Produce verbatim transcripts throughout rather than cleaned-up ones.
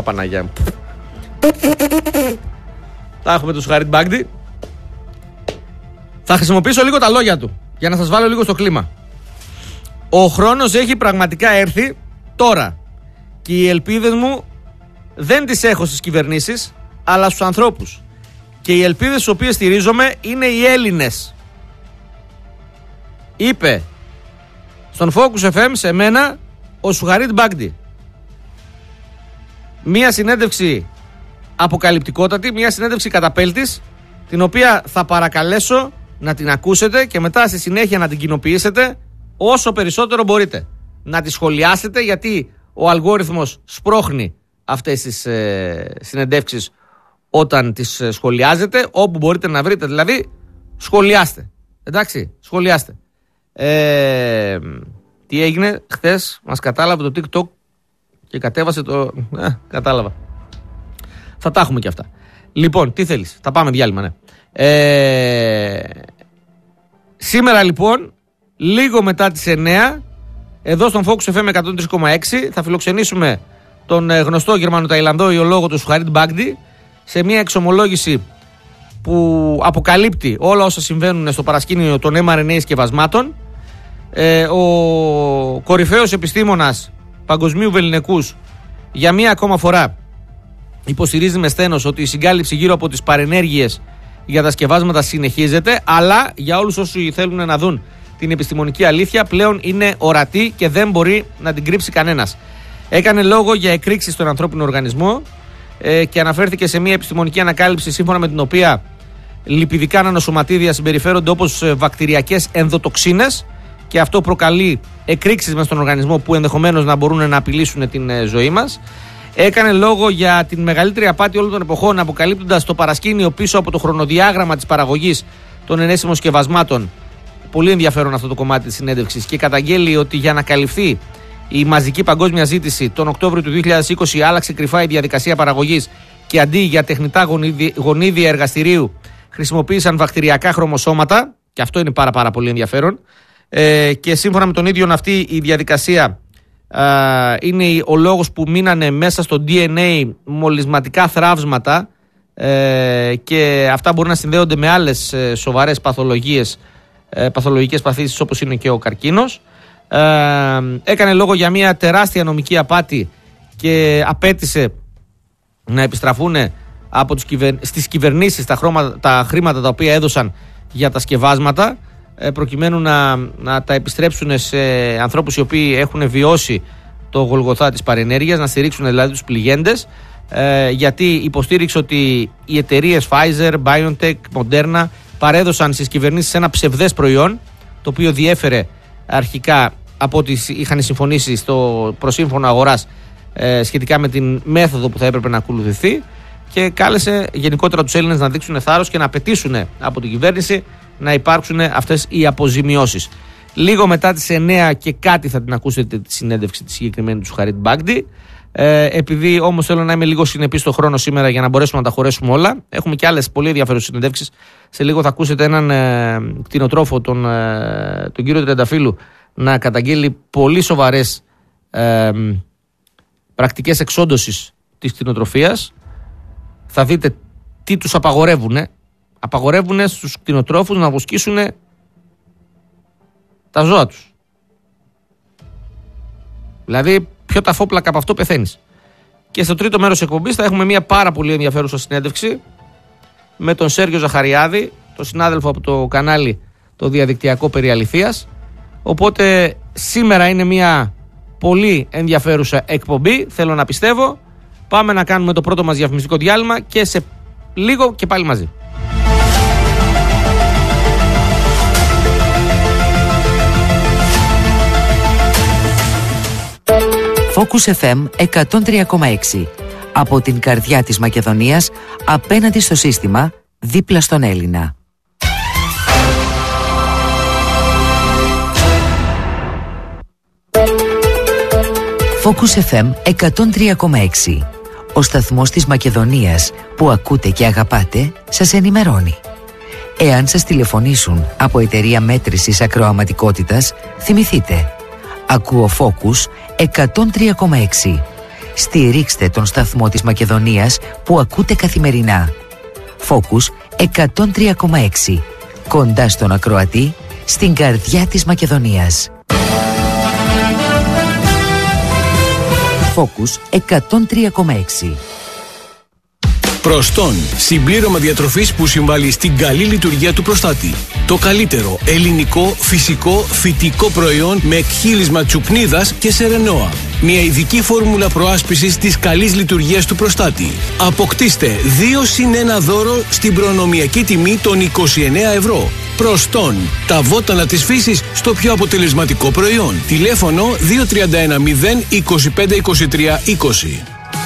Παναγιά μου. Τα έχουμε το Σουχαρίτ Μπάγντι. Θα χρησιμοποιήσω λίγο τα λόγια του για να σας βάλω λίγο στο κλίμα. Ο χρόνος έχει πραγματικά έρθει τώρα και οι ελπίδες μου δεν τις έχω στις κυβερνήσεις αλλά στους ανθρώπους, και οι ελπίδες στις οποίες στηρίζομαι είναι οι Έλληνες, είπε στον Focus εφ εμ σε μένα ο Σουχαρίτ Μπάγντι. Μία συνέντευξη αποκαλυπτικότατη, μία συνέντευξη καταπέλτης, την οποία θα παρακαλέσω να την ακούσετε και μετά στη συνέχεια να την κοινοποιήσετε όσο περισσότερο μπορείτε. Να τη σχολιάσετε, γιατί ο αλγόριθμος σπρώχνει αυτές τις ε, συνεντεύξεις όταν τις ε, σχολιάζετε, όπου μπορείτε να βρείτε. Δηλαδή, σχολιάστε. Εντάξει, σχολιάστε. Ε, τι έγινε χθες, μας κατάλαβε το TikTok και κατέβασε το... Ε, κατάλαβα. Θα τα έχουμε και αυτά. Λοιπόν, τι θέλεις, θα πάμε διάλειμμα, ναι. Ε, σήμερα λοιπόν, λίγο μετά τις εννιά, εδώ στον Focus εφ εμ εκατόν τρία κόμμα έξι θα φιλοξενήσουμε τον γνωστό Γερμανοταϊλανδό ιολόγο του Σουχαρίτ Μπάγντι σε μια εξομολόγηση που αποκαλύπτει όλα όσα συμβαίνουν στο παρασκήνιο των εμ αρ εν έι σκευασμάτων. Ε, ο κορυφαίος επιστήμονας παγκοσμίου βεληνικούς για μία ακόμα φορά υποστηρίζει με στένος ότι η συγκάλυψη γύρω από τις παρενέργειες για τα σκευάσματα συνεχίζεται, αλλά για όλους όσοι θέλουν να δουν την επιστημονική αλήθεια πλέον είναι ορατή και δεν μπορεί να την κρύψει κανένας. Έκανε λόγο για εκρήξεις στον ανθρώπινο οργανισμό ε, και αναφέρθηκε σε μια επιστημονική ανακάλυψη σύμφωνα με την οποία λιπιδικά νανοσωματίδια συμπεριφέρονται όπως βακτηριακές ενδοτοξίνες και αυτό προκαλεί εκρήξεις μες στον οργανισμό που ενδεχομένως να μπορούν να απειλήσουν την ε, ζωή μας. Έκανε λόγο για την μεγαλύτερη απάτη όλων των εποχών, αποκαλύπτοντας το παρασκήνιο πίσω από το χρονοδιάγραμμα της παραγωγής των ενέσιμων σκευασμάτων. Πολύ ενδιαφέρον αυτό το κομμάτι της συνέντευξης, και καταγγέλει ότι για να καλυφθεί η μαζική παγκόσμια ζήτηση τον Οκτώβριο του δύο χιλιάδες είκοσι άλλαξε κρυφά η διαδικασία παραγωγής και αντί για τεχνητά γονίδια εργαστηρίου χρησιμοποίησαν βακτηριακά χρωμοσώματα, και αυτό είναι πάρα, πάρα πολύ ενδιαφέρον. Ε, και σύμφωνα με τον ίδιο αυτή η διαδικασία Uh, είναι ο λόγος που μείνανε μέσα στο ντι εν έι μολυσματικά θραύσματα uh, και αυτά μπορούν να συνδέονται με άλλες uh, σοβαρές παθολογίες, uh, παθολογικές παθήσεις όπως είναι και ο καρκίνος. Uh, έκανε λόγο για μια τεράστια νομική απάτη και απέτησε να επιστραφούν από τους κυβερ... στις κυβερνήσεις τα, χρώμα... τα χρήματα τα οποία έδωσαν για τα σκευάσματα, προκειμένου να, να τα επιστρέψουν σε ανθρώπους οι οποίοι έχουν βιώσει το γολγοθά της παρενέργειας, να στηρίξουν δηλαδή τους πληγέντες, ε, γιατί υποστήριξε ότι οι εταιρείες Pfizer, BioNTech, Moderna παρέδωσαν στις κυβερνήσεις ένα ψευδές προϊόν, το οποίο διέφερε αρχικά από ό,τι είχαν συμφωνήσει στο προσύμφωνο αγοράς ε, σχετικά με την μέθοδο που θα έπρεπε να ακολουθηθεί, και κάλεσε γενικότερα τους Έλληνες να δείξουν θάρρος και να απαιτήσουν από την κυβέρνηση να υπάρξουν αυτές οι αποζημιώσεις. Λίγο μετά τις εννιά και κάτι θα την ακούσετε τη συνέντευξη της συγκεκριμένη του Σουχαρίτ Μπάγντι. Ε, επειδή όμως θέλω να είμαι λίγο συνεπής στο χρόνο σήμερα για να μπορέσουμε να τα χωρέσουμε όλα, έχουμε και άλλες πολύ ενδιαφέρουσες συνεντεύξεις. Σε λίγο θα ακούσετε έναν ε, κτηνοτρόφο, τον, ε, τον κύριο Τρενταφύλου, να καταγγέλει πολύ σοβαρές ε, πρακτικές εξόντωσης της κτηνοτροφίας. Θα δείτε τι τους απαγορεύουνε. Απαγορεύουν στους κτηνοτρόφους να βοσκήσουν τα ζώα τους. Δηλαδή, πιο ταφόπλακα από αυτό πεθαίνεις. Και στο τρίτο μέρος της εκπομπής θα έχουμε μια πάρα πολύ ενδιαφέρουσα συνέντευξη με τον Σέργιο Ζαχαριάδη, τον συνάδελφο από το κανάλι το διαδικτυακό περί αληθείας. Οπότε σήμερα είναι μια πολύ ενδιαφέρουσα εκπομπή, θέλω να πιστεύω. Πάμε να κάνουμε το πρώτο μας διαφημιστικό διάλειμμα και σε λίγο και πάλι μαζί. Focus εφ εμ εκατόν τρία κόμμα έξι. Από την καρδιά της Μακεδονίας, απέναντι στο σύστημα, δίπλα στον Έλληνα. Focus εφ εμ εκατόν τρία κόμμα έξι. Ο σταθμός της Μακεδονίας που ακούτε και αγαπάτε σας ενημερώνει. Εάν σας τηλεφωνήσουν από εταιρεία μέτρησης ακροαματικότητας, θυμηθείτε. Ακούω Focus εκατόν τρία κόμμα έξι. Στηρίξτε τον σταθμό της Μακεδονίας που ακούτε καθημερινά. Focus εκατόν τρία κόμμα έξι. Κοντά στον ακροατή, στην καρδιά της Μακεδονίας. Focus εκατόν τρία κόμμα έξι. Προστόν. Συμπλήρωμα διατροφής που συμβάλλει στην καλή λειτουργία του προστάτη. Το καλύτερο ελληνικό, φυσικό, φυτικό προϊόν με εκχύλισμα τσουκνίδας και σερενόα. Μια ειδική φόρμουλα προάσπισης της καλής λειτουργίας του προστάτη. Αποκτήστε δύο συν ένα δώρο στην προνομιακή τιμή των είκοσι εννέα ευρώ. Προστόν. Τα βότανα της φύσης στο πιο αποτελεσματικό προϊόν. Τηλέφωνο δύο τρία ένα μηδέν είκοσι πέντε είκοσι τρία είκοσι.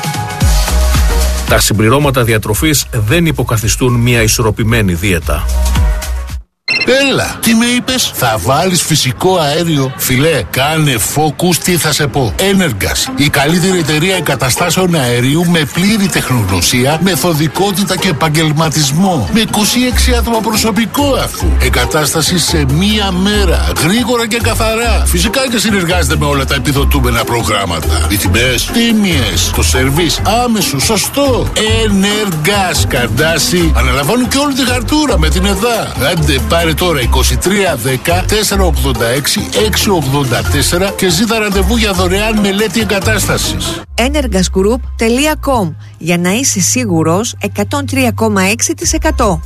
Τα συμπληρώματα διατροφής δεν υποκαθιστούν μια ισορροπημένη δίαιτα. Έλα, τι με είπες? Θα βάλεις φυσικό αέριο? Φιλέ, κάνε focus, τι θα σε πω. Energas, η καλύτερη εταιρεία εγκαταστάσεων αερίου με πλήρη τεχνογνωσία, μεθοδικότητα και επαγγελματισμό. Με είκοσι έξι άτομα προσωπικό αφού. Εγκατάσταση σε μία μέρα, γρήγορα και καθαρά. Φυσικά και συνεργάζεται με όλα τα επιδοτούμενα προγράμματα. Οι τιμές τίμιες, το σερβίς άμεσο, σωστό. Energas, Καρντάσι, αναλαμβάνουν και όλη τη χαρτούρα με την ΕΔΑ. Άντε πάρε τώρα είκοσι τρία δέκα τετρακόσια ογδόντα έξι εξακόσια ογδόντα τέσσερα και ζήτα ραντεβού για δωρεάν μελέτη εγκατάστασης. energas group τελεία com για να είσαι σίγουρος εκατόν τρία κόμμα έξι τοις εκατό.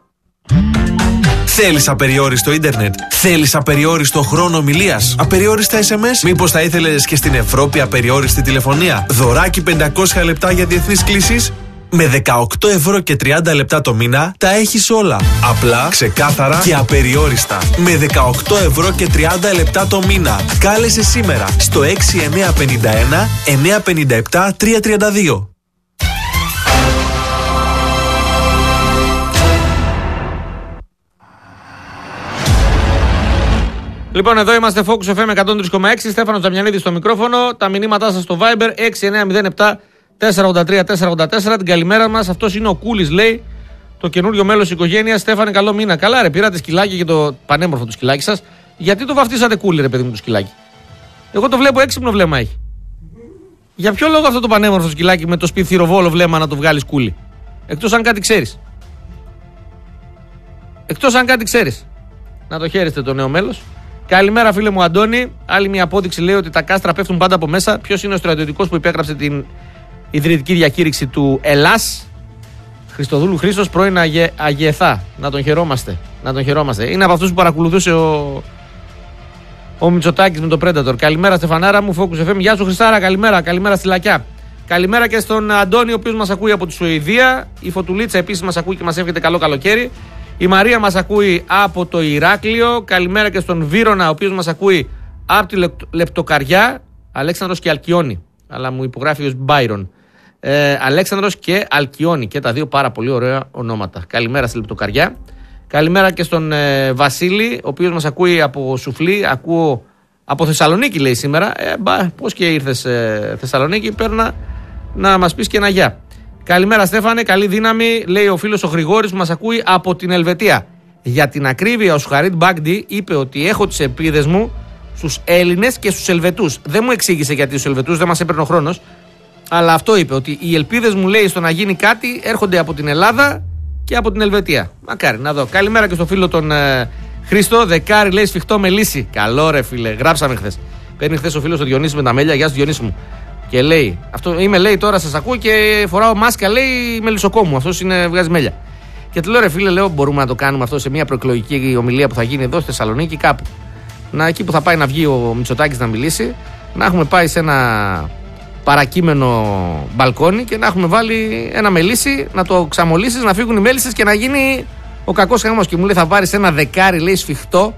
Θέλεις απεριόριστο ίντερνετ? Θέλεις απεριόριστο χρόνο ομιλίας? Απεριόριστα ες εμ ες? Μήπως θα ήθελες και στην Ευρώπη απεριόριστη τηλεφωνία? Δωράκι πεντακόσια λεπτά για διεθνείς κλήσεις? Με δεκαοκτώ ευρώ και τριάντα λεπτά το μήνα τα έχεις όλα. Απλά, ξεκάθαρα και απεριόριστα. Με δεκαοκτώ ευρώ και τριάντα λεπτά το μήνα. Κάλεσε σήμερα στο έξι εννιά πέντε ένα εννιά πέντε επτά τρία τρία δύο. Λοιπόν, εδώ είμαστε Focus εφ εμ εκατόν τρία κόμμα έξι. Στέφανος Τζαμιανίδης στο μικρόφωνο. Τα μηνύματά σας στο Viber έξι εννιά μηδέν επτά τετρακόσια ογδόντα τρία τετρακόσια ογδόντα τέσσερα. Την καλημέρα μας. Αυτός είναι ο Κούλης, λέει, το καινούριο μέλος της οικογένειας. Στέφανε, καλό μήνα. Καλά, ρε, πήρατε σκυλάκι και το πανέμορφο του σκυλάκι σας. Γιατί το βαφτίσατε Κούλη, ρε παιδί μου, το σκυλάκι? Εγώ το βλέπω έξυπνο βλέμμα έχει. Για ποιο λόγο αυτό το πανέμορφο σκυλάκι με το σπιθυροβόλο βλέμμα να το βγάλεις Κούλη? Εκτός αν κάτι ξέρεις. Εκτός αν κάτι ξέρεις. Να το χαίρεστε το νέο μέλος. Καλημέρα, φίλε μου Αντώνη. Άλλη μια απόδειξη λέει ότι τα κάστρα πέφτουν πάντα από μέσα. Ποιος είναι ο στρατιωτικός που υπέγραψε την ιδρυτική διακήρυξη του Ελλάς? Χριστοδούλου Χρήστος, πρώην Αγε, Αγιεθά. Να τον χαιρόμαστε. Να τον χαιρόμαστε. Είναι από αυτούς που παρακολουθούσε ο, ο Μητσοτάκης με το Predator. Καλημέρα, Στεφανάρα μου, Focus εφ εμ. Γεια σου, Χριστάρα. Καλημέρα, καλημέρα στη Λακιά. Καλημέρα και στον Αντώνη, ο οποίος μας ακούει από τη Σουηδία. Η Φωτουλίτσα επίσης μας ακούει και μας εύχεται καλό καλοκαίρι. Η Μαρία μας ακούει από το Ηράκλειο. Καλημέρα και στον Βύρωνα, ο οποίος μας ακούει από τη Λεπτοκαριά. Αλέξανδρος και Αλκιόνη. Αλλά μου υπογράφει ως Μπάιρον. Ε, Αλέξανδρος και Αλκιόνη. Και τα δύο πάρα πολύ ωραία ονόματα. Καλημέρα στη Λεπτοκαριά. Καλημέρα και στον ε, Βασίλη, ο οποίος μας ακούει από Σουφλή. Ακούω από Θεσσαλονίκη, λέει σήμερα. Ε, μπα, πώς και ήρθες ε, Θεσσαλονίκη, παίρνα να μας πεις και ένα γεια. Καλημέρα, Στέφανε, καλή δύναμη, λέει ο φίλος ο Γρηγόρης που μας ακούει από την Ελβετία. Για την ακρίβεια, ο Σουχαρίτ Μπάγντι είπε ότι έχω τις ελπίδες μου στους Έλληνες και στους Ελβετούς. Δεν μου εξήγησε γιατί στους Ελβετούς, δεν μας έπαιρνε ο χρόνος. Αλλά αυτό είπε, ότι οι ελπίδες μου, λέει, στο να γίνει κάτι έρχονται από την Ελλάδα και από την Ελβετία. Μακάρι, να δω. Καλημέρα και στο φίλο τον ε, Χρήστο. Δεκάρι, λέει, σφιχτό με λύση. Καλό, ρε φίλε, γράψαμε χθες. Παίρνει χθες ο φίλος ο Διονύσης με τα μέλια. Γεια σου, Διονύση μου. Και λέει, αυτό είμαι, λέει, τώρα σας ακούω και φοράω μάσκα, λέει, μελισσοκόμου. Αυτός είναι, βγάζει μέλια. Και του λέω, ρε φίλε, λέω, μπορούμε να το κάνουμε αυτό σε μια προεκλογική ομιλία που θα γίνει εδώ στη Θεσσαλονίκη, κάπου. Να, εκεί που θα πάει να βγει ο Μητσοτάκης να μιλήσει, να έχουμε πάει σε ένα παρακείμενο μπαλκόνι και να έχουμε βάλει ένα μελίσι, να το ξαμολύσεις, να φύγουν οι μέλισσες και να γίνει ο κακός χαμός. Και μου λέει, θα πάρεις ένα δεκάρι, λέει, σφιχτό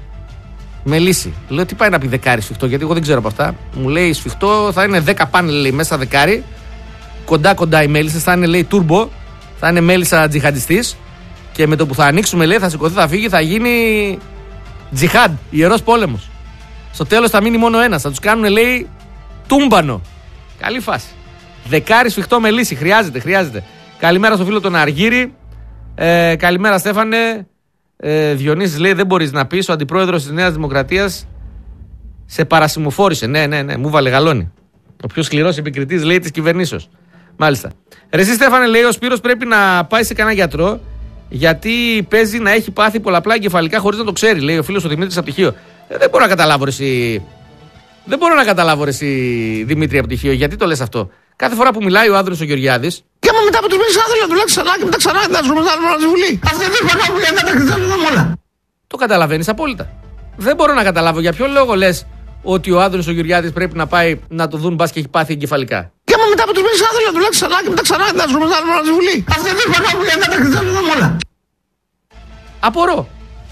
με λύση. Λέω, τι πάει να πει δεκάρι σφιχτό, γιατί εγώ δεν ξέρω από αυτά. Μου λέει, σφιχτό θα είναι δέκα πάνελ, λέει, μέσα δεκάρι. Κοντά κοντά οι μέλισσες, θα είναι, λέει, τούρμπο. Θα είναι μέλισσα τζιχαντιστής. Και με το που θα ανοίξουμε, λέει, θα σηκωθεί, θα φύγει, θα γίνει τζιχάντ, ιερός πόλεμος. Στο τέλος θα μείνει μόνο ένας. Θα τους κάνουν, λέει, τούμπανο. Καλή φάση. Δεκάρι σφιχτό με λύση. Χρειάζεται, χρειάζεται. Καλημέρα στο φίλο τον Αργύρη. Ε, καλημέρα, Στέφανε. Ε, Διονύσης λέει, δεν μπορείς να πεις, ο αντιπρόεδρος της Νέας Δημοκρατίας σε παρασημοφόρησε. Ναι, ναι, ναι, μου βάλε γαλόνι. Ο πιο σκληρός επικριτής, λέει, της κυβερνήσεως. Μάλιστα. Ρε εσύ Στέφανε, λέει, ο Σπύρος πρέπει να πάει σε κανένα γιατρό, γιατί παίζει να έχει πάθει πολλαπλά εγκεφαλικά χωρίς να το ξέρει, λέει ο φίλος ο Δημήτρης από Τυχείο. Ε, δεν μπορώ να καταλάβω, ρε εσύ. Δεν μπορώ να καταλάβω, ρε εσύ, Δημήτρη από Τυχείο, γιατί το λες αυτό. Κάθε φορά που μιλάει ο Άδωνης ο Γεωργιάδης. Και άμα μετά από τους μήνες άδελα του λέει ξανά και μετά ξανά να ζούμε στη Βουλή. Αυτή είναι η φορά που για να τα κριτώνουμε όλα. Το καταλαβαίνεις απόλυτα. Δεν μπορώ να καταλάβω για ποιο λόγο λες ότι ο Άδωνης ο Γεωργιάδης πρέπει να πάει να το δουν μπας και έχει πάθει εγκεφαλικά. Και άμα μετά από τους μήνες άδελα του λέει ξανά και μετά ξανά να ζούμε στη Βουλή. Αυτή είναι η φορά που για να τα κριτώνουμε όλα. Απορώ.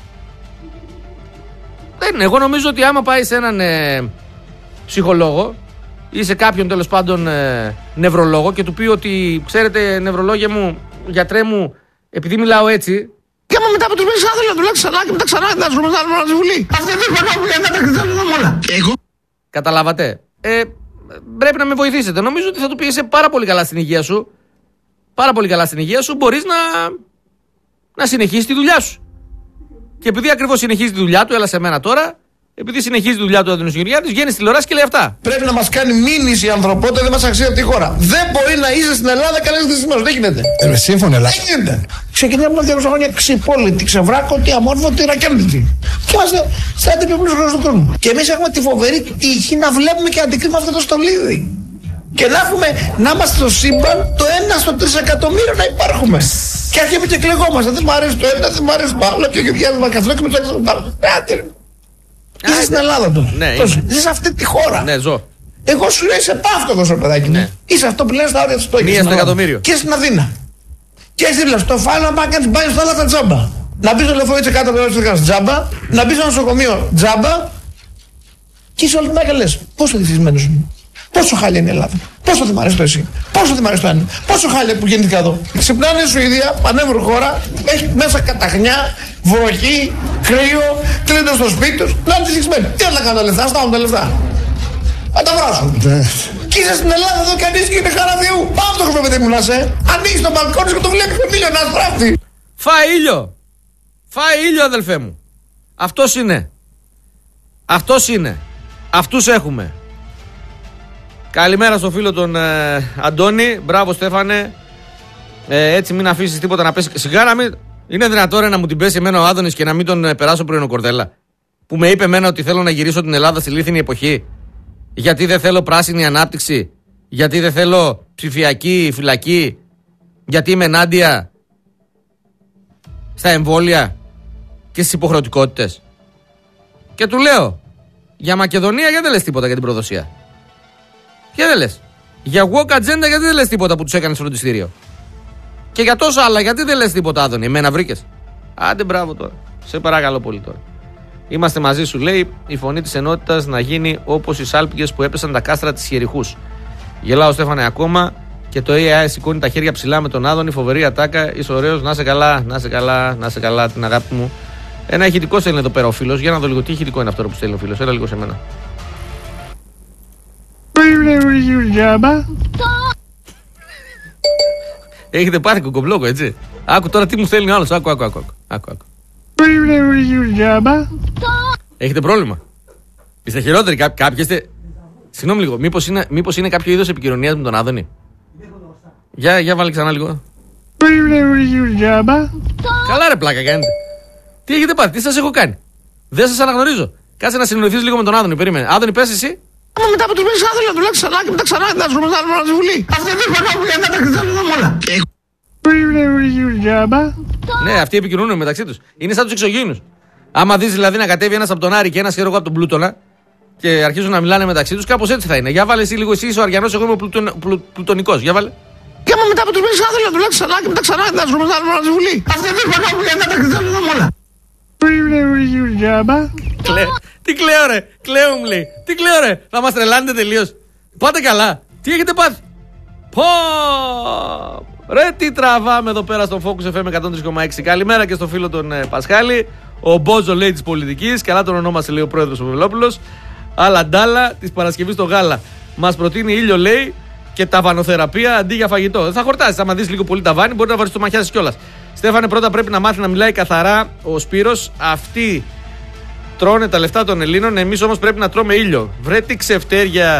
Δεν είναι. Εγώ νομίζω ότι άμα πάει σε έναν ε, ψυχολόγο ή σε κάποιον τέλος πάντων ε, νευρολόγο και του πει ότι ξέρετε, νευρολόγια μου, γιατρέ μου, επειδή μιλάω έτσι. Και άμα μετά από τους μήνες άδελα του λέει ξανά και μετά ξανά να ζούμε στη Βουλή. Αυτή είναι η φορά που για να τα κριτώνουμε όλα. Εγώ. Καταλάβατε. Ε, πρέπει να με βοηθήσετε. Νομίζω ότι θα του πει είσαι πάρα πολύ καλά στην υγεία σου. Πάρα πολύ καλά στην υγεία σου. Μπορείς να, να συνεχίσεις τη δουλειά σου. Και επειδή ακριβώς συνεχίζει τη δουλειά του, έλα σε μένα τώρα, επειδή συνεχίζει τη δουλειά του ο Άδωνης Γεωργιάδης, βγαίνει στη τηλεόραση και λέει αυτά. Πρέπει να μας κάνει μήνυση η ανθρωπότητα, δεν μας αξίζει αυτή η χώρα. Δεν μπορεί να είσαι στην Ελλάδα κανένας δυστυχισμένος. Δεν γίνεται. Ε, σύμφωνα, Ελλάδα. Δεν γίνεται. Ξεκινάμε από διακόσια χρόνια ξυπόλυτη, ξεβράκωτη, αμόρφωτη, ρακέρνητη. Και είμαστε στα έντυπη πλούσιου χρόνου του κόσμου. Και εμείς έχουμε τη φοβερή τύχη να βλέπουμε και να αντικρίνουμε αυτό το στολίδι. Και να έχουμε να είμαστε στο σύμπαν το ένα στο τρισεκατομμύριο να υπάρχουμε. Και αρχίζουμε και κλεγόμαστε. Δεν μου αρέσει το ένα, δεν μου αρέσει το άλλο. Και ο Γεωργιάδης μα καθόλου και με το έξω πάνω. Είσαι στην Ελλάδα τώρα. Ναι, είσαι σε αυτή τη χώρα. Ναι, ζω. Εγώ σου λέω είσαι πάυτο στο παιδάκι μου. Ναι. Είσαι αυτό που λένε στα όρια του στόχου. Μία στο εκατομμύριο. Και στην Αθήνα. Και εσύ δίπλα στο φάλα να πάει να κάνει μπάνιο στα άλλα τα τζάμπα. Να μπει στο λεωφορείο κάτω από το λεωφορείο τζάμπα. Να μπει στο νοσοκομείο τζάμπα. Και είσαι όλη την μέρα λε πόσο δυστυχισμένο είμαι. Πόσο χάλια είναι η Ελλάδα. Πόσο δεν μ' αρέσει το εσύ. Πόσο δεν μ' αρέσει το ένα. Πόσο χάλια που γεννήθηκα εδώ. Ξυπνάνε η Σουηδία, πανέμορφη χώρα, έχει μέσα καταχνιά, βροχή, κρύο, κλείνουν στο σπίτι του. Να είναι δυστυχισμένοι. Τι να κάνουν τα λεφτά, στάουν τα λεφτά. Να τα βράσουν. Και είσαι στην Ελλάδα εδώ κανεί και είναι χαρά Θεού. Πάμε το χρόνο παιδί μου να σε. Ανοίγει το μπαλκόνι και το βλέπει τον ήλιο να στράφτει. Φάει ήλιο. Φάει ήλιο, αδελφέ μου. Αυτό είναι. Αυτό είναι. Αυτού έχουμε. Καλημέρα στο φίλο τον ε, Αντώνη. Μπράβο Στέφανε. Ε, έτσι μην αφήσεις τίποτα να πέσει. Σιγά να μην. Είναι δυνατό ρε, να μου την πέσει εμένα ο Άδωνης και να μην τον ε, περάσω πρωινοκορδέλα. Που με είπε εμένα ότι θέλω να γυρίσω την Ελλάδα στη λίθινη εποχή. Γιατί δεν θέλω πράσινη ανάπτυξη. Γιατί δεν θέλω ψηφιακή φυλακή. Γιατί είμαι ενάντια στα εμβόλια και στις υποχρεωτικότητες. Και του λέω, για Μακεδονία γιατί δεν λες τίποτα για την προδοσία. Και δεν λες. Για walk agenda γιατί δεν λες τίποτα που τους έκανες φροντιστήριο. Και για τόσα άλλα γιατί δεν λες τίποτα, Άδωνη. Εμένα βρήκες. Άντε μπράβο τώρα. Σε παρακαλώ πολύ τώρα. Είμαστε μαζί σου, λέει, η φωνή της ενότητας να γίνει όπως οι σάλπιγγες που έπεσαν τα κάστρα της Ιεριχούς. Γελάω Στέφανε ακόμα και το έι άι σηκώνει τα χέρια ψηλά με τον Άδωνη. Φοβερή ατάκα. Είσαι ωραίος. Να σε καλά, να σε καλά, να σε καλά, την αγάπη μου. Ένα ηχητικό στέλνει εδώ πέρα ο φίλος. Για να δω λίγο τι ηχητικό είναι αυτό που στέλνει ο φίλος. Έλα λίγο σε μένα. Έχετε πάρει κοκομπλόκο, έτσι. Άκου τώρα τι μου στέλνει ο άλλος. Άκου, άκου, άκου. άκου, άκου. Έχετε πρόβλημα. Είστε χειρότεροι, κά, κάποιοι είστε. Συγγνώμη λίγο, μήπως είναι, μήπως είναι κάποιο είδος επικοινωνίας με τον Άδωνη. Για, για βάλε ξανά λίγο. Καλά ρε πλάκα κάνετε. Τι έχετε πάρει, τι σας έχω κάνει. Δεν σας αναγνωρίζω. Κάτσε να συνεννοηθείς λίγο με τον Άδωνη, περίμενε. Άδωνη, πες εσύ. Άμα μετά από τους μήνες άδελα του λέει ξανά και μετά ξανά να ζούμε στη Βουλή. Αυτή είναι η φορά που για να τα κριτώνουμε όλα. Ναι, αυτοί επικοινωνούν μεταξύ τους. Είναι σαν τους εξωγήινους. Άμα δεις δηλαδή να κατέβει ένας από τον Άρη και ένας χέρι από τον Πλούτονα και αρχίζουν να μιλάνε μεταξύ τους, κάπως έτσι θα είναι. Για βάλε εσύ λίγο, εσύ είσαι ο Αριανός, εγώ είμαι ο πλουτον, πλου, πλουτονικός. Για βάλε. Και άμα μετά από τους μήνες άδελα του λέει ξανά και μετά ξανά να ζούμε στη Βουλή. Αυτή είναι η φορά που για να τα κριτώνουμε όλα. Κλαίω. Τι κλαίω ρε, κλαίω μου λέει. Τι κλαίω ρε, θα μας τρελάνετε τελείως. Πάτε καλά, τι έχετε πάθει. Πω. Ρε τι τραβάμε εδώ πέρα στο Focus εφ εμ εκατόν τρία κόμμα έξι. Καλημέρα και στο φίλο τον ε, Πασχάλη. Ο Μπόζο λέει της πολιτικής. Καλά τον ονόμασε λέει ο πρόεδρος ο Βελόπουλος. Άλλα ντάλα της Παρασκευής στο γάλα. Μας προτείνει ήλιο λέει και ταβανοθεραπεία αντί για φαγητό. Δεν θα χορτάσεις. άμα δεις λίγο πολύ ταβάνι μπορεί να βαρεις το μαχιάσεις κιόλας. Στέφανε, πρώτα πρέπει να μάθει να μιλάει καθαρά ο Σπύρος. Αυτοί τρώνε τα λεφτά των Ελλήνων. Εμείς όμως πρέπει να τρώμε ήλιο. Βρε τι ξεφτέρια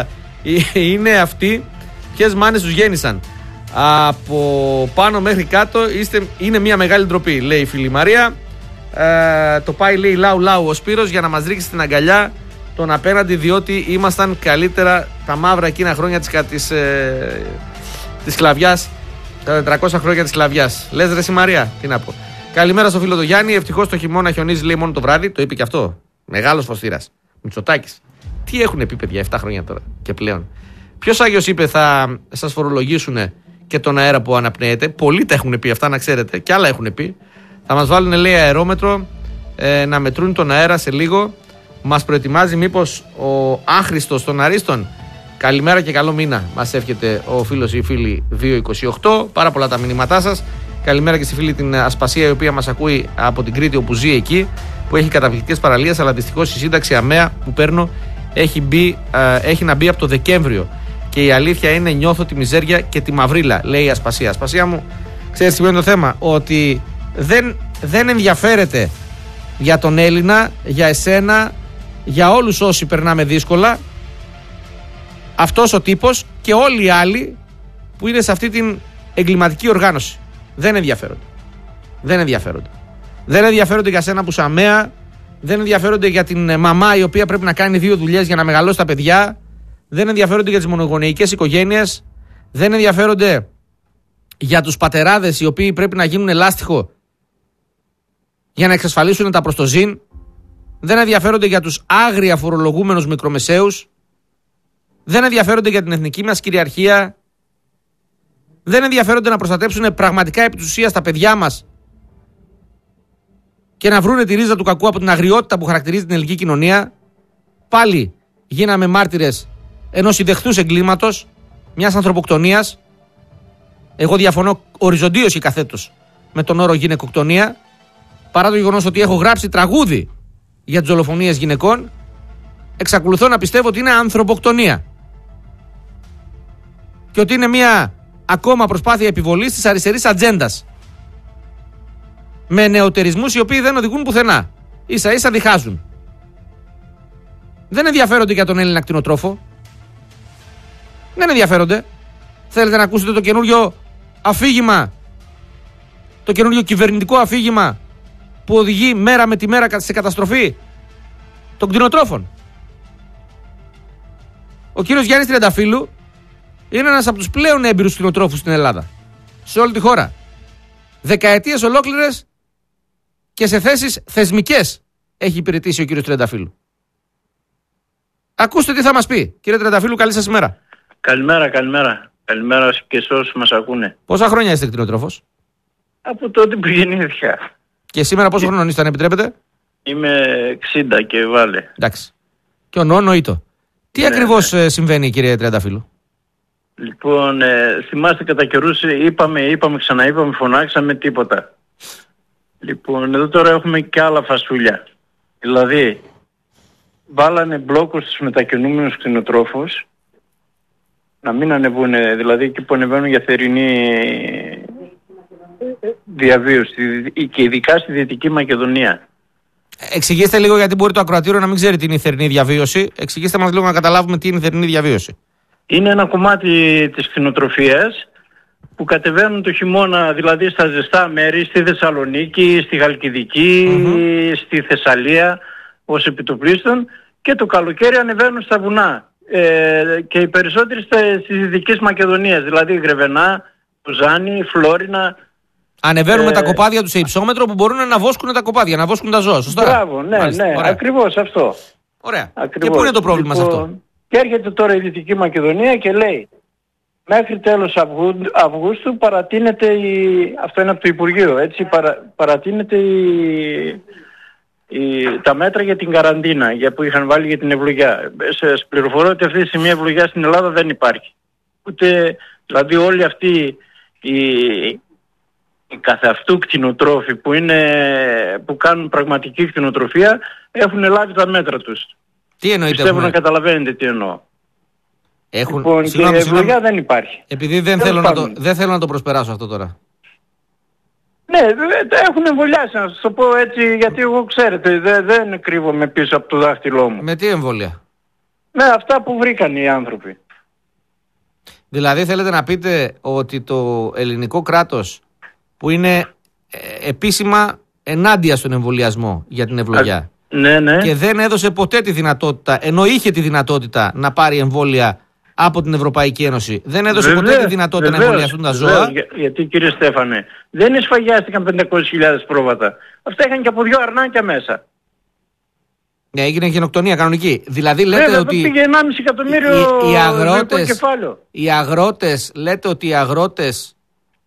είναι αυτοί, ποιες μάνες τους γέννησαν. Από πάνω μέχρι κάτω είστε, είναι μια μεγάλη ντροπή, λέει η φίλη Μαρία. Ε, το πάει, λέει, λαου λαου ο Σπύρος για να μας ρίξει την αγκαλιά τον απέναντι, διότι ήμασταν καλύτερα τα μαύρα εκείνα χρόνια της, της, ε, της σκλαβιάς, τα τετρακόσια χρόνια της σκλαβιάς. Λες ρε εσύ Μαρία, τι να πω. Καλημέρα στο φίλο του Γιάννη. Ευτυχώς το χειμώνα χιονίζει, λέει, μόνο το βράδυ. Το είπε και αυτό. Μεγάλος φωστήρας. Μητσοτάκης. Τι έχουν πει, παιδιά, επτά χρόνια τώρα και πλέον. Ποιος Άγιος είπε θα σας φορολογήσουν και τον αέρα που αναπνέεται? Πολλοί τα έχουν πει αυτά, να ξέρετε. Και άλλα έχουν πει. Θα μας βάλουν, λέει, αερόμετρο ε, να μετρούν τον αέρα σε λίγο. Μας προετοιμάζει μήπως ο άχρηστος των αρίστων? Καλημέρα και καλό μήνα. Μας εύχεται ο φίλος ή η φίλη δύο είκοσι οκτώ. Πάρα πολλά τα μηνύματά σας. Καλημέρα και στη φίλη την Ασπασία, η οποία μας ακούει από την Κρήτη, όπου ζει εκεί, που έχει καταπληκτικές παραλίες, αλλά δυστυχώς η σύνταξη ΑΜΕΑ που παίρνω έχει, μπει, ε, έχει να μπει από το Δεκέμβριο. Και η αλήθεια είναι, νιώθω τη μιζέρια και τη μαυρίλα, λέει η Ασπασία. Ασπασία μου, ξέρεις τι είναι το θέμα? Ότι δεν, δεν ενδιαφέρεται για τον Έλληνα, για εσένα, για όλους όσοι περνάμε δύσκολα, αυτός ο τύπος και όλοι οι άλλοι που είναι σε αυτή την εγκληματική οργάνωση. Δεν ενδιαφέρονται. Δεν ενδιαφέρονται. Δεν ενδιαφέρονται για σένα που είσαι ΑΜΕΑ. Δεν ενδιαφέρονται για την μαμά η οποία πρέπει να κάνει δύο δουλειές για να μεγαλώσει τα παιδιά. Δεν ενδιαφέρονται για τις μονογονεϊκές οικογένειες. Δεν ενδιαφέρονται για τους πατεράδες οι οποίοι πρέπει να γίνουν λάστιχο για να εξασφαλίσουν τα προστοζήν. Δεν ενδιαφέρονται για τους άγρια φορολογούμενους μικρομεσαίους. Δεν ενδιαφέρονται για την εθνική μας κυριαρχία. Δεν ενδιαφέρονται να προστατέψουν πραγματικά επί της ουσίας τα παιδιά μας και να βρούνε τη ρίζα του κακού από την αγριότητα που χαρακτηρίζει την ελληνική κοινωνία. Πάλι γίναμε μάρτυρες ενός ιδεχθούς εγκλήματος, μιας ανθρωποκτονίας. Εγώ διαφωνώ οριζοντίως και καθέτως με τον όρο γυναικοκτονία, παρά το γεγονός ότι έχω γράψει τραγούδι για τις δολοφονίες γυναικών. Εξακολουθώ να πιστεύω ότι είναι ανθρωποκτονία και ότι είναι μια ακόμα προσπάθεια επιβολής της αριστερής ατζέντας, με νεοτερισμούς οι οποίοι δεν οδηγούν πουθενά. Ίσα ίσα διχάζουν. Δεν ενδιαφέρονται για τον Έλληνα κτηνοτρόφο. Δεν ενδιαφέρονται. Θέλετε να ακούσετε το καινούριο αφήγημα, το καινούριο κυβερνητικό αφήγημα που οδηγεί μέρα με τη μέρα σε καταστροφή των κτηνοτρόφων? Ο κύριος Γιάννης Τριανταφύλου είναι ένας από τους πλέον έμπειρους κτηνοτρόφους στην Ελλάδα, σε όλη τη χώρα. Δεκαετίες ολόκληρες και σε θέσεις θεσμικές έχει υπηρετήσει ο κύριος Τριανταφύλου. Ακούστε τι θα μας πει. Κύριε Τριανταφύλου, καλή σας ημέρα. Καλημέρα, καλημέρα. Καλημέρα και σε όσους μας ακούνε. Πόσα χρόνια είστε κτηνοτρόφος? Από τότε που γεννήθηκα. Και σήμερα πόσο χρόνο είστε, αν επιτρέπετε? Είμαι εξήντα και βάλε. Εντάξει. Και ο νόνο ήτο. Τι ναι, ακριβώς ναι. συμβαίνει, κύριε Τριανταφύλου? Λοιπόν, ε, θυμάστε κατά καιρούς είπαμε, είπαμε, ξαναείπαμε, φωνάξαμε, τίποτα. Λοιπόν, εδώ τώρα έχουμε και άλλα φασούλια. Δηλαδή, βάλανε μπλόκους στους μετακινούμενους κτηνοτρόφους να μην ανεβούν, δηλαδή εκεί που ανεβαίνουν για θερινή διαβίωση και ειδικά στη Δυτική Μακεδονία. Εξηγήστε λίγο, γιατί μπορεί το ακροατήριο να μην ξέρει τι είναι η θερινή διαβίωση. Εξηγήστε μας λίγο να καταλάβουμε τι είναι η θερινή διαβίωση. Είναι ένα κομμάτι της κτηνοτροφίας που κατεβαίνουν το χειμώνα, δηλαδή στα ζεστά μέρη, στη Θεσσαλονίκη, στη Χαλκιδική, mm-hmm. στη Θεσσαλία ως επιτοπλίστων, και το καλοκαίρι ανεβαίνουν στα βουνά. Ε, και οι περισσότεροι στις Δυτικής Μακεδονίας, δηλαδή Γρεβενά, Ζάνη, Φλόρινα. Ανεβαίνουν ε, με τα κοπάδια τους σε υψόμετρο που μπορούν να βόσκουν τα κοπάδια, να βόσκουν τα ζώα. Σωστά? Μπράβο, ναι, Μάλιστα. ναι, ακριβώς αυτό. Ωραία. Ακριβώς. Και πού είναι το πρόβλημα λοιπόν, σε αυτό? Και έρχεται τώρα η Δυτική Μακεδονία και λέει μέχρι τέλος Αυγού, Αυγούστου παρατείνεται η... αυτό είναι από το Υπουργείο, έτσι, παρα, παρατείνεται η... η... τα μέτρα για την καραντίνα για που είχαν βάλει για την ευλογιά. Σας πληροφορώ ότι αυτή τη στιγμή ευλογιά στην Ελλάδα δεν υπάρχει. Ούτε, δηλαδή όλοι αυτοί οι, οι καθεαυτού κτηνοτρόφοι που, είναι... που κάνουν πραγματική κτηνοτροφία έχουν λάβει τα μέτρα τους. Τι εννοείτε? Πιστεύω έχουμε... να καταλαβαίνετε τι εννοώ. Έχουν... Λοιπόν, συγγνώμη, και ευλογιά δεν υπάρχει. Επειδή δεν θέλω, να το, δεν θέλω να το προσπεράσω αυτό τώρα. Ναι, έχουν εμβολιάσει, να σας το πω έτσι, γιατί εγώ ξέρετε, δεν, δεν κρύβομαι πίσω από το δάχτυλό μου. Με τι εμβόλια? Με αυτά που βρήκαν οι άνθρωποι. Δηλαδή θέλετε να πείτε ότι το ελληνικό κράτος που είναι ε, επίσημα ενάντια στον εμβολιασμό για την ευλογιά ναι, ναι. και δεν έδωσε ποτέ τη δυνατότητα, ενώ είχε τη δυνατότητα να πάρει εμβόλια από την Ευρωπαϊκή Ένωση, δεν έδωσε Βεβαίως, ποτέ τη δυνατότητα βεβαίως, να εμβολιαστούν τα ζώα. Βεβαίως, για, γιατί κύριε Στέφανε, δεν εσφαγιάστηκαν πεντακόσιες χιλιάδες πρόβατα. Αυτά είχαν και από δυο αρνάκια μέσα. Ναι, έγινε γενοκτονία κανονική. Δηλαδή λέτε Βέβαια, ότι πήγε ενάμιση εκατομμύριο οι, οι, αγρότες, κεφάλαιο. οι αγρότες, λέτε ότι οι αγρότες,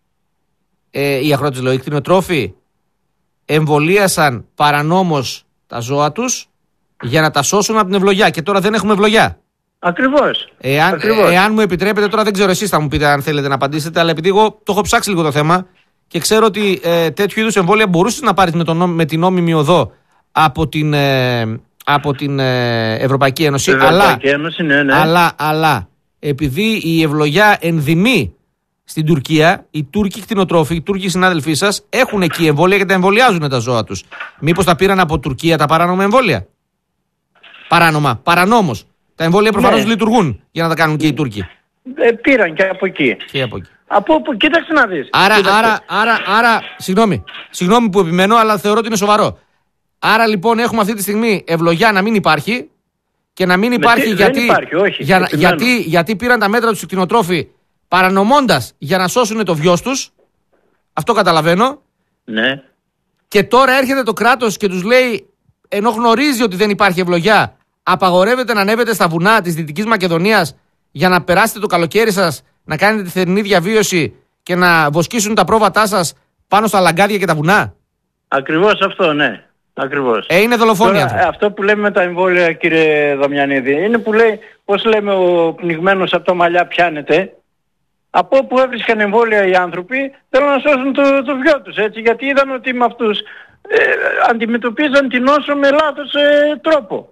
ε, οι αγρότες λέω, οι κτηνοτρόφοι εμβολίασαν παρανόμως τα ζώα τους για να τα σώσουν από την ευλογιά και τώρα δεν έχουμε ευλογιά. Ακριβώς. Εάν, Ακριβώς. εάν μου επιτρέπετε, τώρα δεν ξέρω, εσείς θα μου πείτε αν θέλετε να απαντήσετε, αλλά επειδή εγώ το έχω ψάξει λίγο το θέμα και ξέρω ότι ε, τέτοιου είδους εμβόλια μπορούσες να πάρεις με, τον, με την νόμιμη οδό από την, ε, από την ε, Ευρωπαϊκή Ένωση. Ευρωπαϊκή αλλά, Ένωση, ναι, ναι. αλλά, αλλά επειδή η ευλογιά ενδυμεί στην Τουρκία, οι Τούρκοι κτηνοτρόφοι, οι Τούρκοι συνάδελφοί σας έχουν εκεί εμβόλια και τα εμβολιάζουν τα ζώα τους. Μήπως τα πήραν από Τουρκία τα παράνομα εμβόλια? Παράνομα, παρανόμως. Τα εμβόλια προφανώς ναι. λειτουργούν για να τα κάνουν και οι Τούρκοι. Ε, πήραν και από εκεί. Και από εκεί. Από όπου, κοίταξε να δεις. Άρα, Κοίταξε. άρα, άρα, άρα, συγγνώμη, συγγνώμη που επιμένω, αλλά θεωρώ ότι είναι σοβαρό. Άρα λοιπόν έχουμε αυτή τη στιγμή ευλογιά να μην υπάρχει και να μην υπάρχει τι, γιατί, δεν υπάρχει, όχι, για, γιατί, γιατί πήραν τα μέτρα τους οι κτηνοτρόφοι παρανομώντας για να σώσουν το βιός τους. Αυτό καταλαβαίνω. Ναι. Και τώρα έρχεται το κράτος και τους λέει, ενώ γνωρίζει ότι δεν υπάρχει ευλογιά, απαγορεύεται να ανέβετε στα βουνά της Δυτικής Μακεδονίας για να περάσετε το καλοκαίρι σας, να κάνετε τη θερινή διαβίωση και να βοσκήσουν τα πρόβατά σας πάνω στα λαγκάδια και τα βουνά. Ακριβώς αυτό, ναι. Ακριβώς. Ε, είναι δολοφόνοι. Τώρα, αυτό που λέμε με τα εμβόλια, κύριε Δαμιανίδη, είναι που λέει, πώς λέμε, ο πνιγμένος από τα μαλλιά πιάνεται. Από όπου έβρισκαν εμβόλια οι άνθρωποι, θέλουν να σώσουν το, το βιό τους, έτσι, γιατί είδαν ότι με αυτούς ε, αντιμετωπίζαν την νόσο με λάθος ε, τρόπο.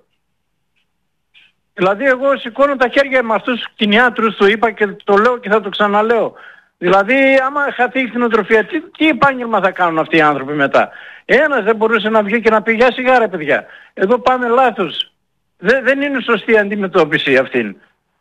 Δηλαδή εγώ σηκώνω τα χέρια με αυτούς τους κτηνιάτρους, το είπα και το λέω και θα το ξαναλέω. Δηλαδή άμα χαθεί η κτηνοτροφία, τι, τι επάγγελμα θα κάνουν αυτοί οι άνθρωποι μετά? Ένας δεν μπορούσε να βγει και να πει για σιγάρα παιδιά. Εδώ πάμε λάθος. Δεν, δεν είναι σωστή η αντιμετώπιση αυτήν.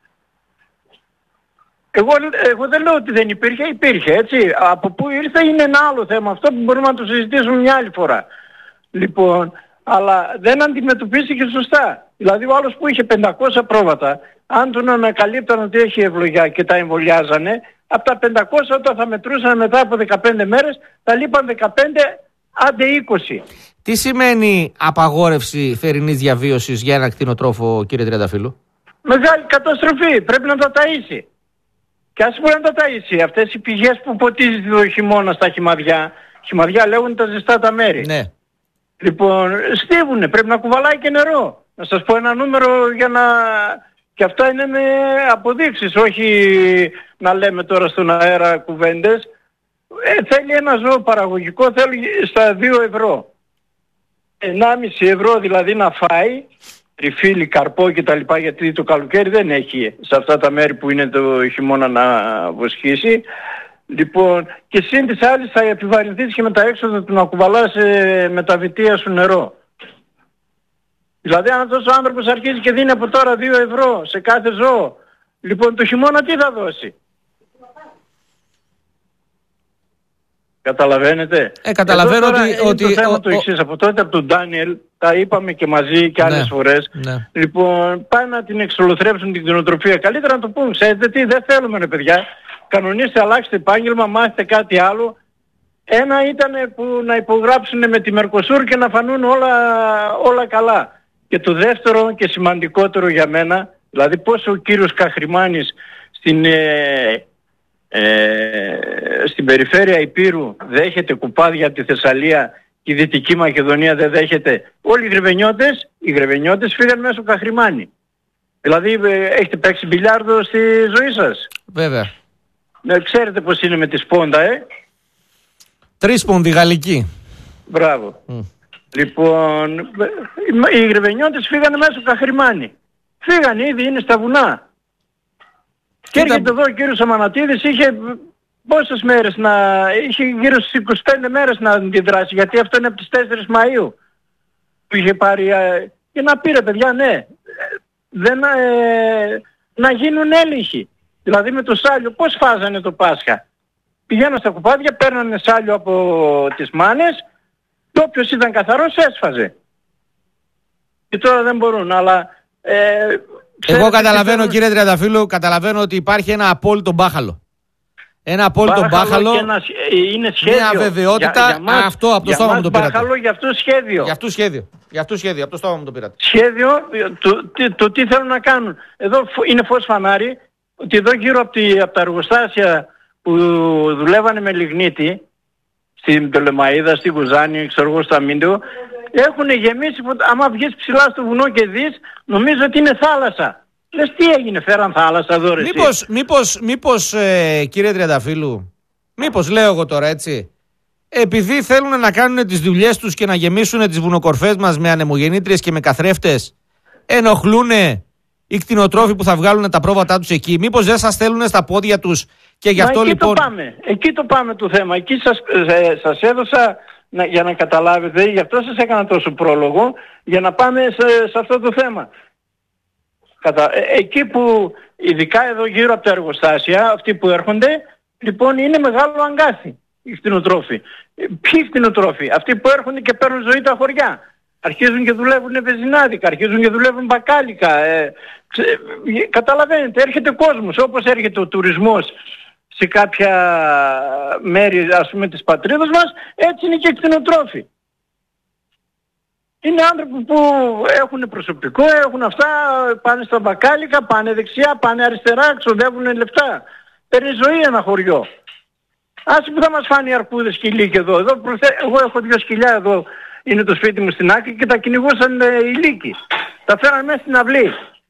Εγώ, εγώ δεν λέω ότι δεν υπήρχε, υπήρχε έτσι. Από πού ήρθε είναι ένα άλλο θέμα. Αυτό που μπορούμε να το συζητήσουμε μια άλλη φορά. Λοιπόν, αλλά δεν αντιμετωπίστηκε σωστά. Δηλαδή ο άλλος που είχε πεντακόσια πρόβατα, αν τον ανακαλύπταν ότι έχει ευλογιά και τα εμβολιάζανε, από τα πεντακόσια όταν θα μετρούσαν μετά από δεκαπέντε μέρες, θα λείπαν δεκαπέντε, άντε είκοσι. Τι σημαίνει απαγόρευση θερινής διαβίωσης για ένα κτηνοτρόφο, κύριε Τριανταφύλλου? Μεγάλη καταστροφή. Πρέπει να τα ταΐσει. Και ας μπορεί να τα ταΐσει. Αυτές οι πηγές που ποτίζει το χειμώνα στα χυμαδιά, χυμαδιά λέγουν τα ζεστά τα μέρη. Ναι. Λοιπόν, στίβουνε, πρέπει να κουβαλάει και νερό. Να σας πω ένα νούμερο για να... Και αυτά είναι με αποδείξεις, όχι να λέμε τώρα στον αέρα κουβέντες. Ε, θέλει ένα ζώο παραγωγικό, θέλει στα δύο ευρώ. ενάμιση ευρώ δηλαδή να φάει, τριφύλι, καρπό και τα λοιπά, γιατί το καλοκαίρι δεν έχει σε αυτά τα μέρη που είναι το χειμώνα να βοσκήσει. Λοιπόν, και σύν της άλλης θα επιβαρυνθείς και με τα έξοδα του να κουβαλάς ε, με τα βιτία σου νερό. Δηλαδή αν αυτός ο άνθρωπος αρχίζει και δίνει από τώρα δύο ευρώ σε κάθε ζώο, λοιπόν το χειμώνα τι θα δώσει? Καταλαβαίνετε? Ε, καταλαβαίνω Εδώ, ότι... είναι ότι το θέμα ο, το ο, εξής, από τότε από τον Ντάνιελ, τα είπαμε και μαζί και άλλες ναι, φορές. Ναι. Λοιπόν, πάνε να την εξολοθρέψουν την κτηνοτροφία. Καλύτερα να το πούν, ξέρετε τι, δεν θέλουμε ρε παιδιά. Κανονίστε, αλλάξτε επάγγελμα, μάθετε κάτι άλλο. Ένα ήταν που να υπογράψουν με τη Μερκοσούρ και να φανούν όλα, όλα καλά. Και το δεύτερο και σημαντικότερο για μένα, δηλαδή πώς ο κύριος Καχρημάνης στην, ε, ε, στην περιφέρεια Ηπείρου δέχεται κουπάδια από τη Θεσσαλία και η Δυτική Μακεδονία δεν δέχεται. Όλοι οι γρεβενιώτες, οι γρεβενιώτες φύγαν μέσω Καχρημάνη. Δηλαδή ε, έχετε παίξει μπιλιάρδο στη ζωή σας? Βέβαια. Ε, ξέρετε πώς είναι με τη σπόντα, ε? Τρίσπονδη γαλλική. Μπράβο. Mm. Λοιπόν, οι γρεβενιώτες φύγανε μέσω Καχρημάνη. Φύγανε ήδη, είναι στα βουνά. Και Κοίτα... έρχεται εδώ ο κύριος Αμανατίδης, είχε πόσες μέρες να... είχε γύρω στις είκοσι πέντε μέρες να αντιδράσει, γιατί αυτό είναι από τις τέσσερις Μαΐου που είχε πάρει... Και να πήρε παιδιά, ναι, δεν, ε, να γίνουν έλεγχοι. Δηλαδή με το σάλιο πώς φάζανε το Πάσχα? Πηγαίναν στα κουπάδια, παίρνανε σάλιο από τις μάνες και όποιος ήταν καθαρός έσφαζε. Και τώρα δεν μπορούν, αλλά... Ε, Εγώ καταλαβαίνω θέλουν... κύριε Τριανταφύλλου, καταλαβαίνω ότι υπάρχει ένα απόλυτο μπάχαλο. Ένα απόλυτο μπάχαλο, μπάχαλο ένα, είναι σχέδιο. Μια αβεβαιότητα, για, για μας, αυτό από το στόμα μου το πήρατε. Μπάχαλο, για αυτό σχέδιο. Για αυτό σχέδιο. Για αυτό σχέδιο, από το στόμα μου το πήρατε. Σχέδιο, το, το, το τι θέλουν να κάνουν. Εδώ είναι φως φανάρι, ότι εδώ γύρω από, τη, από τα εργοστάσια που δουλεύανε με λιγνίτη, στην Πτολεμαΐδα, στην Κουζάνη, ξέρω εγώ, στο Αμίντεο, έχουν γεμίσει, άμα βγεις ψηλά στο βουνό και δεις, νομίζω ότι είναι θάλασσα. Λες τι έγινε, φέραν θάλασσα εδώ ρε. Μήπως, μήπως, μήπως ε, κύριε Τριανταφύλλου, μήπως λέω εγώ τώρα έτσι, επειδή θέλουν να κάνουν τις δουλειές τους και να γεμίσουν τις βουνοκορφές μας με ανεμογεννήτριες και με καθρέφτες, ενοχλούν οι κτηνοτρόφοι που θα βγάλουν τα πρόβατά τους εκεί? Μήπως δεν σας θέλουν στα πόδια τους και γι' αυτό εκεί λοιπόν... Το πάμε. Εκεί το πάμε το θέμα. Εκεί σας, ε, σας έδωσα να, για να καταλάβετε, γι' αυτό σας έκανα τόσο πρόλογο, για να πάμε σε, σε αυτό το θέμα. Κατα... Ε, εκεί που, ειδικά εδώ γύρω από τα εργοστάσια, αυτοί που έρχονται, λοιπόν είναι μεγάλο αγκάθι οι κτηνοτρόφοι. Ε, ποιοι κτηνοτρόφοι? Αυτοί που έρχονται και παίρνουν ζωή τα χωριά. Αρχίζουν και δουλεύουν βεζινάδικα, αρχίζουν και δουλεύουν μπακάλικα. Ε, ξε, ε, καταλαβαίνετε, έρχεται κόσμος, όπως έρχεται ο τουρισμός σε κάποια μέρη, ας πούμε, της πατρίδας μας, έτσι είναι και οι κτηνοτρόφοι. Είναι άνθρωποι που έχουν προσωπικό, έχουν αυτά, πάνε στα μπακάλικα, πάνε δεξιά, πάνε αριστερά, ξοδεύουν λεφτά. Παίρνει ζωή ένα χωριό. Άσε που θα μας φάνει οι αρκούδες και οι λύκοι εδώ. εδώ προθε... Εγώ έχω δύο σκυλιά εδώ, είναι το σπίτι μου στην άκρη και τα κυνηγούσαν ε, οι λύκοι. Τα φέραν μέσα στην αυλή.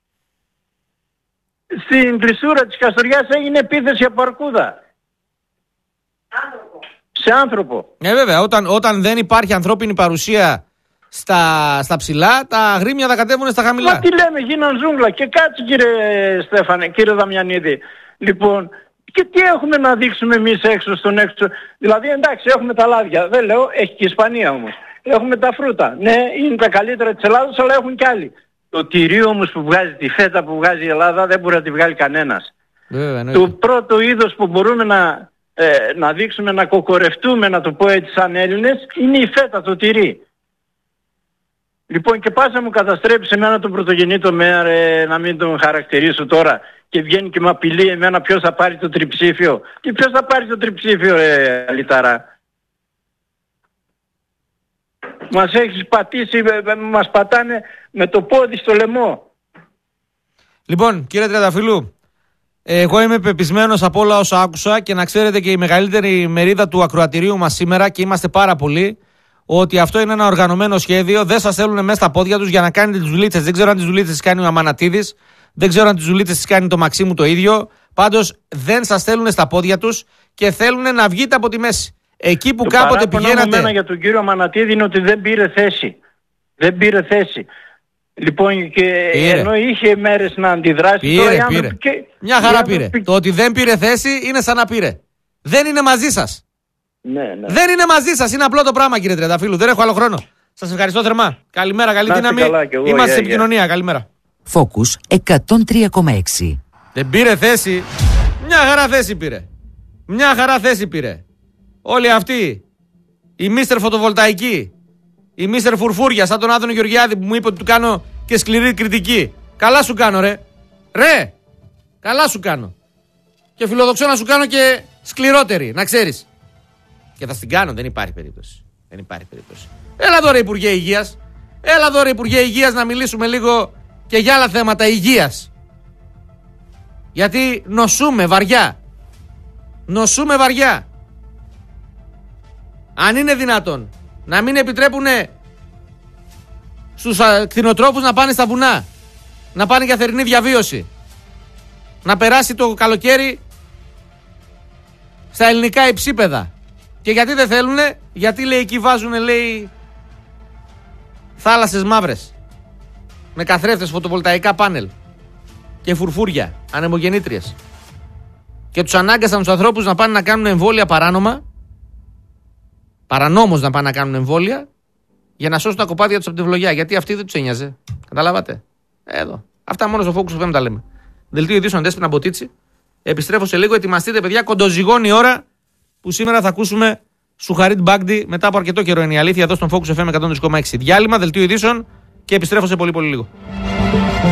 Στην κλεισούρα της Καστοριάς έγινε επίθεση από αρκούδα. Άνθρωπο. Σε άνθρωπο. Ε βέβαια, όταν, όταν δεν υπάρχει ανθρώπινη παρουσία στα, στα ψηλά, τα αγρίμια θα κατέβουν στα χαμηλά. Μα τι λέμε, γίναν ζούγκλα. Και κάτσε κύριε Στέφανε, κύριε Δαμιανίδη. Λοιπόν, και τι έχουμε να δείξουμε εμείς έξω στον έξω? Δηλαδή εντάξει, έχουμε τα λάδια, δεν λέω, έχει και η Ισπανία όμως. Έχουμε τα φρούτα. Ναι, είναι τα καλύτερα της Ελλάδας, αλλά έχουν κι άλλοι. Το τυρί όμως που βγάζει, τη φέτα που βγάζει η Ελλάδα, δεν μπορεί να τη βγάλει κανένας. Βέβαια, το πρώτο είδος που μπορούμε να, ε, να δείξουμε, να κοκορευτούμε, να το πω έτσι σαν Έλληνες, είναι η φέτα, το τυρί. Λοιπόν, και πας να μου καταστρέψει εμένα τον πρωτογενή τομέα, ρε, να μην τον χαρακτηρίσω τώρα, και βγαίνει και με απειλεί εμένα ποιος θα πάρει το τριψήφιο. Και ποιος θα πάρει το τριψήφιο, ρε Αλιταρά? Μας έχεις πατήσει, μας πατάνε με το πόδι στο λαιμό. Λοιπόν, κύριε Τριανταφύλλου, εγώ είμαι πεπισμένος από όλα όσα άκουσα και να ξέρετε και η μεγαλύτερη μερίδα του ακροατηρίου μας σήμερα, και είμαστε πάρα πολλοί, ότι αυτό είναι ένα οργανωμένο σχέδιο. Δεν σας θέλουν μέσα στα πόδια τους για να κάνετε τις δουλίτσες. Δεν ξέρω αν τις δουλίτσες τις κάνει ο Αμανατίδης, δεν ξέρω αν τις δουλίτσες τις κάνει το Μαξίμου το ίδιο. Πάντως δεν σας θέλουν στα πόδια τους και θέλουν να βγείτε από τη μέση. Εκεί που το κάποτε πηγαίνατε. Το για τον κύριο Αμανατίδη είναι ότι δεν πήρε θέση. Δεν πήρε θέση. Λοιπόν, και πήρε. Ενώ είχε μέρες να αντιδράσει. Πήρε, τώρα πήρε. Και... Μια χαρά πήρε. πήρε. Το ότι δεν πήρε θέση είναι σαν να πήρε. Δεν είναι μαζί σας. Ναι, ναι. Δεν είναι μαζί σας. Είναι απλό το πράγμα, κύριε Τριανταφύλλου. Δεν έχω άλλο χρόνο. Σας ευχαριστώ θερμά. Καλημέρα, καλή να δύναμη. Εγώ, είμαστε σε επικοινωνία. Καλημέρα. Focus εκατόν τρία κόμμα έξι. Δεν πήρε θέση. Μια χαρά θέση πήρε. Μια χαρά θέση πήρε. Όλοι αυτοί. Η μίστερ Φωτοβολταϊκή. Η μίστερ Φουρφούρια, σαν τον Άδωνο Γεωργιάδη που μου είπε ότι του κάνω και σκληρή κριτική. Καλά σου κάνω, ρε. Ρε. Καλά σου κάνω. Και φιλοδοξώ να σου κάνω και σκληρότερη, να ξέρεις. Και θα στην κάνω, δεν υπάρχει περίπτωση. Δεν υπάρχει περίπτωση. Έλα εδώ, ρε Υπουργέ Υγείας. Έλα εδώ, ρε Υπουργέ Υγείας, να μιλήσουμε λίγο και για άλλα θέματα υγείας. Γιατί νοσούμε βαριά. Νοσούμε βαριά. Αν είναι δυνατόν να μην επιτρέπουν στους κτηνοτρόφους να πάνε στα βουνά, να πάνε για θερινή διαβίωση, να περάσει το καλοκαίρι στα ελληνικά υψίπεδα. Και γιατί δεν θέλουνε? Γιατί λέει εκεί βάζουνε, λέει, θάλασσες μαύρες με καθρέφτες, φωτοβολταϊκά πάνελ και φουρφούρια, ανεμογεννήτριες, και τους ανάγκασαν τους ανθρώπους να πάνε να κάνουν εμβόλια παράνομα, παρανόμως να πάνε να κάνουν εμβόλια, για να σώσουν τα κοπάδια τους από τη βλογιά. Γιατί αυτοί δεν τους ένοιαζε. Καταλάβατε? Εδώ. Αυτά μόνο στο Focus εφ εμ τα λέμε. Δελτίο ειδήσεων Αντέσποινα Μποτίτσι. Επιστρέφω σε λίγο. Ετοιμαστείτε, παιδιά. Κοντοζυγώνει η ώρα που σήμερα θα ακούσουμε Σουχαρίτ Μπάγντι μετά από αρκετό καιρό. Είναι η αλήθεια εδώ στον Focus εφ εμ εκατόν τρία κόμμα έξι. Διάλειμμα, δελτίο ειδήσεων και επιστρέφω σε πολύ πολύ λίγο.